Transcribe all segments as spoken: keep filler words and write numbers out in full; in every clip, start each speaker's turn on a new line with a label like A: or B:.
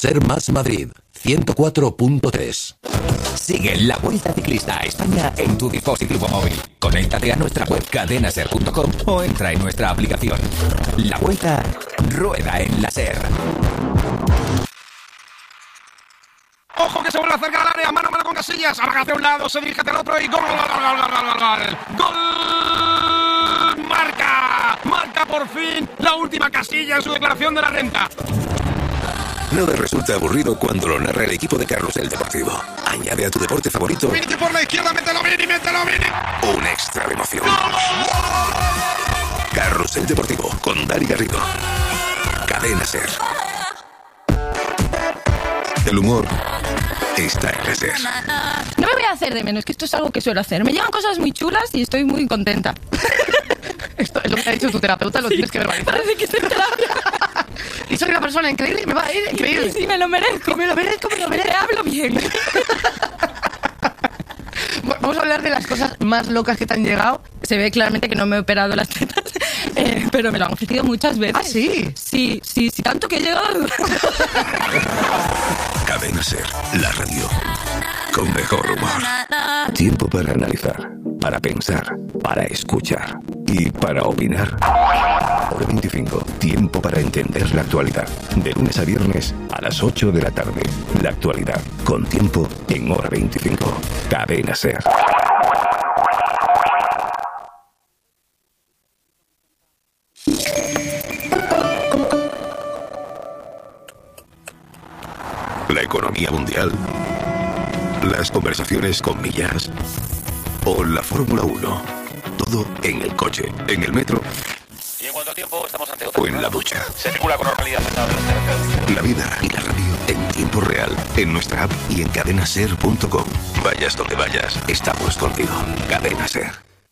A: Ser Más Madrid, ciento cuatro punto tres. Sigue la Vuelta Ciclista a España en tu dispositivo móvil. Conéctate a nuestra web cadena ser punto com o entra en nuestra aplicación. La Vuelta rueda en la SER.
B: ¡Ojo que se vuelve a acercar al área! ¡Mano a mano con Casillas! Ahora hacia un lado, se dirige hacia el otro y ¡gol! ¡Gol! ¡Gol! ¡Gol! ¡Gol! ¡Gol! ¡Marca! ¡Marca por fin la última Casilla en su declaración de la renta!
A: Nada resulta aburrido cuando lo narra el equipo de Carlos el Deportivo. Añade a tu deporte favorito
B: Vini por la izquierda, mételo Vini, mételo Vini.
A: un extra de emoción. Carlos el Deportivo con Dani Garrido. Cadena SER. El humor está en la SER.
C: No me voy a hacer de menos, que esto es algo que suelo hacer. Me llegan cosas muy chulas y estoy muy contenta.
D: Esto es lo que ha dicho tu terapeuta, lo sí, tienes que verbalizar.
C: Parece que estoy en terapia.
D: Y soy una persona increíble, me va a ir increíble.
C: Sí, me lo merezco.
D: Me lo merezco, me lo merezco.
C: Me hablo bien.
D: Vamos a hablar de las cosas más locas que te han llegado.
C: Se ve claramente que no me he operado las tetas, eh, pero me lo han ofrecido muchas veces.
D: ¿Ah, sí?
C: Sí, sí, sí, tanto que he llegado.
A: Cadena SER, la radio con mejor humor. Tiempo para analizar, para pensar, para escuchar y para opinar. Hora veinticinco, tiempo para entender la actualidad. De lunes a viernes a las ocho de la tarde. La actualidad con tiempo en Hora veinticinco. Cadena SER. La economía mundial, las conversaciones con Millas o la Fórmula uno. Todo en el coche, en el metro.
E: ¿Y en cuánto tiempo estamos ante otra?
A: O en la ducha.
E: Se circula con normalidad.
A: La vida y la radio en tiempo real, en nuestra app y en cadena ser punto com. Vayas donde vayas, estamos contigo. Cadena SER.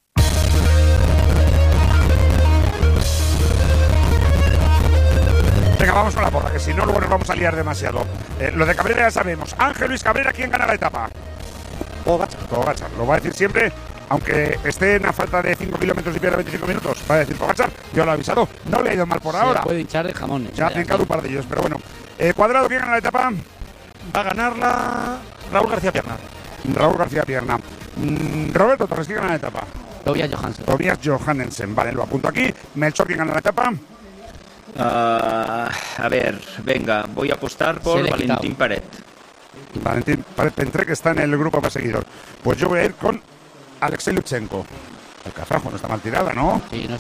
B: Venga, vamos con la porra, que si no luego nos vamos a liar demasiado. Eh, lo de Cabrera ya sabemos. Ángel Luis Cabrera, ¿quién gana la etapa? Pogačar, Pogačar. Lo va a decir siempre, aunque esté en a falta de cinco kilómetros y pierda veinticinco minutos. Va a decir Pogačar, yo lo he avisado. No le ha ido mal por
F: Se
B: ahora.
F: puede hinchar de jamones.
B: Ya ha trincado un par de ellos, pero bueno. Eh, Cuadrado, ¿quién gana la etapa?
G: Va a ganarla Raúl García Pierna.
B: Raúl García Pierna. Mm, Roberto Torres, ¿quién gana la etapa?
F: Tobias Johansen.
B: Tobias Johansen. Vale, lo apunto aquí. Melchor, ¿quién gana la etapa?
H: Uh, a ver, venga, voy a apostar por Valentín Paret.
B: Valentín Paret Pentré, que está en el grupo perseguidor. Pues yo voy a ir con Alexei Lutsenko. El Cafrajo no está mal tirada, ¿no?
F: Sí, no,